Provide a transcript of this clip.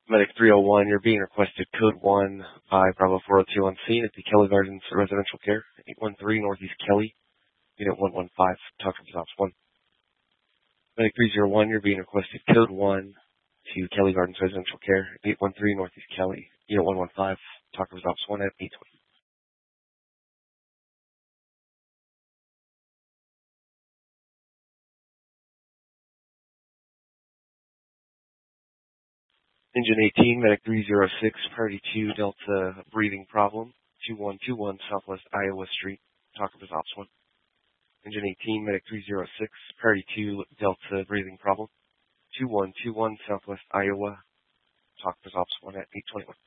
Medic 301, you're being requested code 1 by Bravo 402 on scene at the Kelly Gardens Residential Care, 813 Northeast Kelly, Unit 115, talk to Ops 1. Medic 301, you're being requested code 1 to Kelly Gardens Residential Care, 813 Northeast Kelly, Unit 115, talk to Ops 1 at 820. Engine 18, Medic 306, Priority 2, Delta breathing problem, 2121 Southwest Iowa Street, talk to Ops 1. Engine 18, Medic 306, Priority 2, Delta breathing problem, 2121 Southwest Iowa, talk to Ops 1 at 821.